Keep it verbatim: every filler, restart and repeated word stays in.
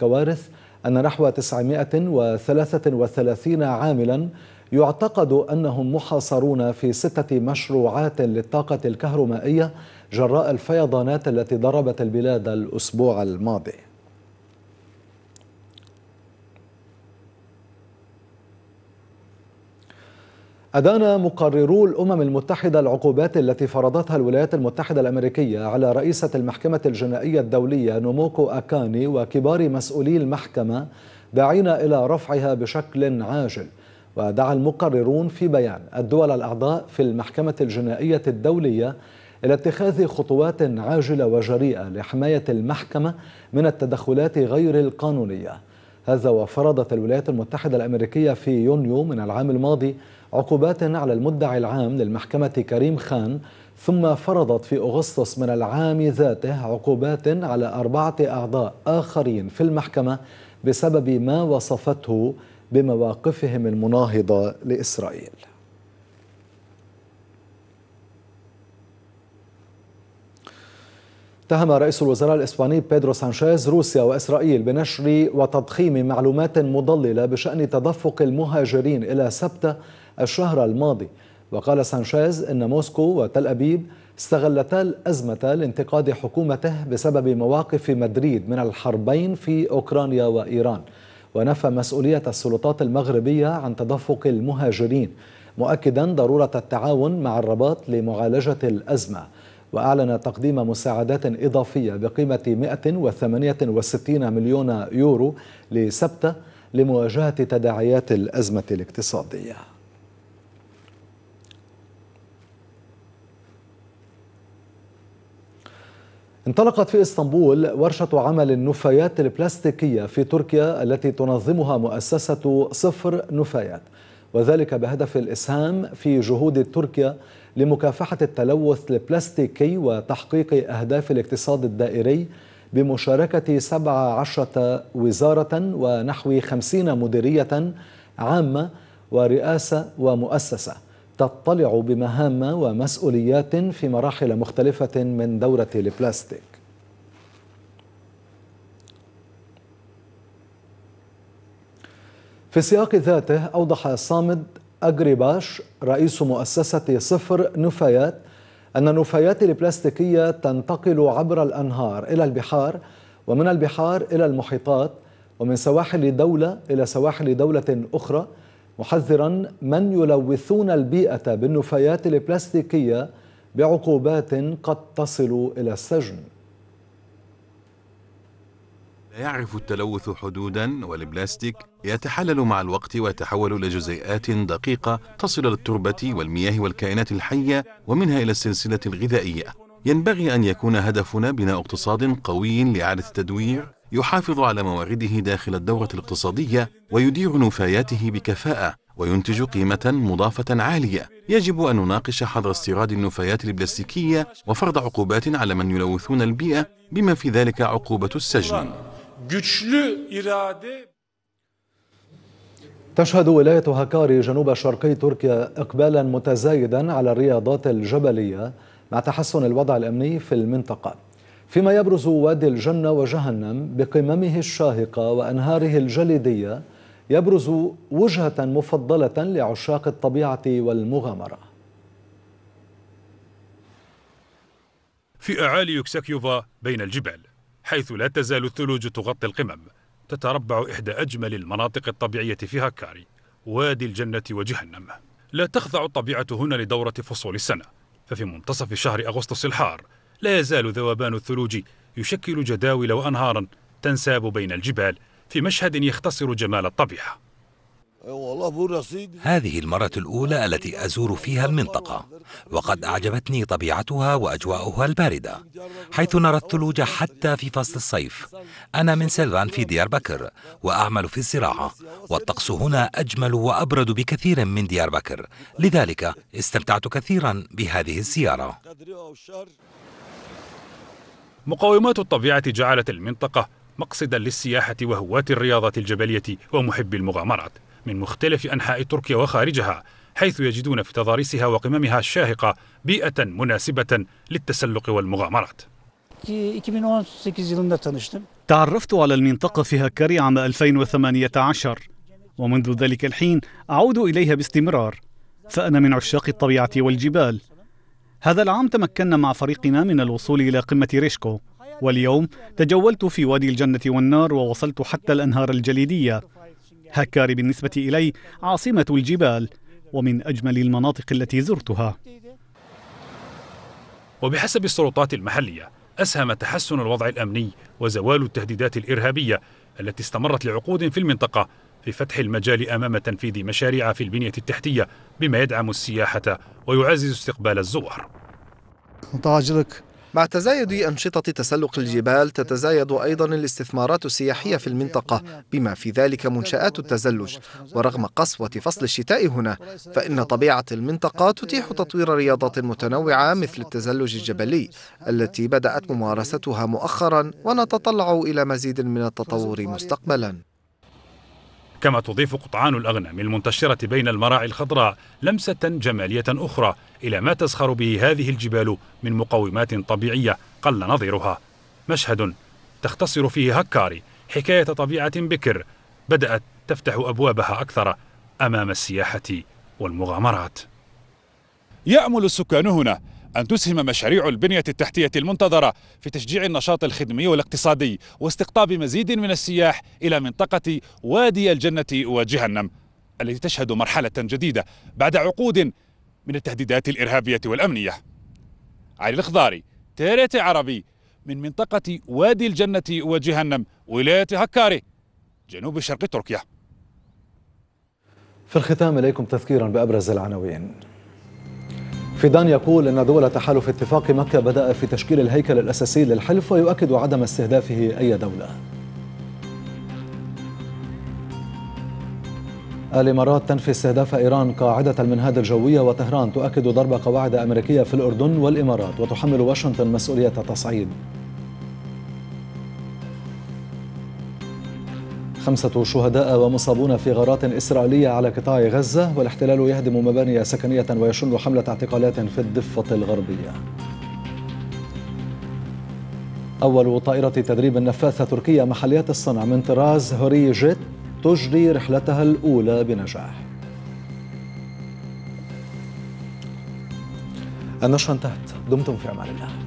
الكوارث أن نحو تسعمائة وثلاثة وثلاثين عاملا يعتقد أنهم محاصرون في ستة مشروعات للطاقة الكهرومائية جراء الفيضانات التي ضربت البلاد الأسبوع الماضي. أدان مقررو الأمم المتحدة العقوبات التي فرضتها الولايات المتحدة الأمريكية على رئيسة المحكمة الجنائية الدولية نوموكو أكاني وكبار مسؤولي المحكمة، داعين إلى رفعها بشكل عاجل. ودعا المقررون في بيان الدول الأعضاء في المحكمة الجنائية الدولية إلى اتخاذ خطوات عاجلة وجريئة لحماية المحكمة من التدخلات غير القانونية. هذا وفرضت الولايات المتحدة الأمريكية في يونيو من العام الماضي عقوبات على المدعي العام للمحكمة كريم خان، ثم فرضت في أغسطس من العام ذاته عقوبات على أربعة أعضاء آخرين في المحكمة بسبب ما وصفته بمواقفهم المناهضة لإسرائيل. اتهم رئيس الوزراء الإسباني بيدرو سانشيز روسيا وإسرائيل بنشر وتضخيم معلومات مضللة بشأن تدفق المهاجرين إلى سبتة الشهر الماضي. وقال سانشيز إن موسكو وتل أبيب استغلتا الأزمة لانتقاد حكومته بسبب مواقف مدريد من الحربين في أوكرانيا وإيران، ونفى مسؤولية السلطات المغربية عن تدفق المهاجرين، مؤكدا ضرورة التعاون مع الرباط لمعالجة الأزمة. وأعلن تقديم مساعدات إضافية بقيمة مئة وثمانية وستين مليون يورو لسبتة لمواجهة تداعيات الأزمة الاقتصادية. انطلقت في اسطنبول ورشة عمل النفايات البلاستيكية في تركيا التي تنظمها مؤسسة صفر نفايات، وذلك بهدف الإسهام في جهود تركيا لمكافحة التلوث البلاستيكي وتحقيق أهداف الاقتصاد الدائري بمشاركة سبع عشرة وزارة ونحو خمسين مديرية عامة ورئاسة ومؤسسة تطلع بمهام ومسؤوليات في مراحل مختلفة من دورة البلاستيك. في سياق ذاته أوضح صامد أغريباش رئيس مؤسسة صفر نفايات أن النفايات البلاستيكية تنتقل عبر الأنهار إلى البحار، ومن البحار إلى المحيطات، ومن سواحل دولة إلى سواحل دولة أخرى، محذرا من يلوثون البيئة بالنفايات البلاستيكية بعقوبات قد تصل إلى السجن. لا يعرف التلوث حدودا، والبلاستيك يتحلل مع الوقت ويتحول إلى جزيئات دقيقة تصل للتربة والمياه والكائنات الحية ومنها إلى السلسلة الغذائية. ينبغي أن يكون هدفنا بناء اقتصاد قوي لإعادة التدوير يحافظ على موارده داخل الدورة الاقتصادية ويدير نفاياته بكفاءة وينتج قيمة مضافة عالية. يجب أن نناقش حظر استيراد النفايات البلاستيكية وفرض عقوبات على من يلوثون البيئة بما في ذلك عقوبة السجن. تشهد ولاية هاكاري جنوب شرقي تركيا إقبالا متزايدا على الرياضات الجبلية مع تحسن الوضع الأمني في المنطقة، فيما يبرز وادي الجنة وجهنم بقممه الشاهقة وأنهاره الجليدية يبرز وجهة مفضلة لعشاق الطبيعة والمغامرة. في أعالي يوكساكيوفا بين الجبال، حيث لا تزال الثلوج تغطي القمم، تتربع إحدى أجمل المناطق الطبيعية في هاكاري، وادي الجنة وجهنم. لا تخضع الطبيعة هنا لدورة فصول السنة، ففي منتصف شهر أغسطس الحار لا يزال ذوبان الثلوج يشكل جداول وأنهارا تنساب بين الجبال في مشهد يختصر جمال الطبيعة. هذه المرة الأولى التي أزور فيها المنطقة، وقد أعجبتني طبيعتها وأجواؤها الباردة، حيث نرى الثلوج حتى في فصل الصيف. أنا من سلفان في ديار بكر وأعمل في الزراعة، والطقس هنا أجمل وأبرد بكثير من ديار بكر، لذلك استمتعت كثيرا بهذه الزيارة. مقومات الطبيعة جعلت المنطقة مقصدا للسياحة وهواة الرياضات الجبلية ومحبي المغامرات من مختلف أنحاء تركيا وخارجها، حيث يجدون في تضاريسها وقممها الشاهقة بيئة مناسبة للتسلق والمغامرات. تعرفت على المنطقة في هكاري عام ألفين وثمانية عشر، ومنذ ذلك الحين أعود إليها باستمرار، فأنا من عشاق الطبيعة والجبال. هذا العام تمكنا مع فريقنا من الوصول إلى قمة ريشكو، واليوم تجولت في وادي الجنة والنار ووصلت حتى الأنهار الجليدية. هكاري بالنسبة إلي عاصمة الجبال، ومن أجمل المناطق التي زرتها. وبحسب السلطات المحلية أسهم تحسن الوضع الأمني وزوال التهديدات الإرهابية التي استمرت لعقود في المنطقة في فتح المجال أمام تنفيذ مشاريع في البنية التحتية بما يدعم السياحة ويعزز استقبال الزوار. مع تزايد أنشطة تسلق الجبال تتزايد أيضا الاستثمارات السياحية في المنطقة بما في ذلك منشآت التزلج. ورغم قسوة فصل الشتاء هنا فإن طبيعة المنطقة تتيح تطوير رياضات متنوعة مثل التزلج الجبلي التي بدأت ممارستها مؤخرا ونتطلع إلى مزيد من التطور مستقبلا. كما تضيف قطعان الأغنام المنتشرة بين المراعي الخضراء لمسة جمالية أخرى إلى ما تزخر به هذه الجبال من مقومات طبيعية قل نظيرها. مشهد تختصر فيه هكاري حكاية طبيعة بكر بدأت تفتح أبوابها أكثر أمام السياحة والمغامرات. يأمل السكان هنا أن تسهم مشاريع البنية التحتية المنتظرة في تشجيع النشاط الخدمي والاقتصادي واستقطاب مزيد من السياح إلى منطقة وادي الجنة وجهنم التي تشهد مرحلة جديدة بعد عقود من التهديدات الإرهابية والأمنية. علي الخضاري، تيريتي عربي، من منطقة وادي الجنة وجهنم، ولاية هكاري، جنوب شرق تركيا. في الختام إليكم تذكيرا بأبرز العناوين. فيدان يقول أن دول تحالف اتفاق مكة بدأ في تشكيل الهيكل الأساسي للحلف ويؤكد عدم استهدافه أي دولة. الإمارات تنفي استهداف إيران قاعدة المنهاد الجوية، وطهران تؤكد ضرب قواعد أمريكية في الأردن والإمارات، وتحمل واشنطن مسؤولية تصعيد. خمسة شهداء ومصابون في غارات إسرائيلية على قطاع غزة، والاحتلال يهدم مباني سكنية ويشن حملة اعتقالات في الضفة الغربية. أول طائرة تدريب نفاثة تركية محلية الصنع من طراز هوري جيت تجري رحلتها الأولى بنجاح. النشرة انتهت، دمتم في أمان الله.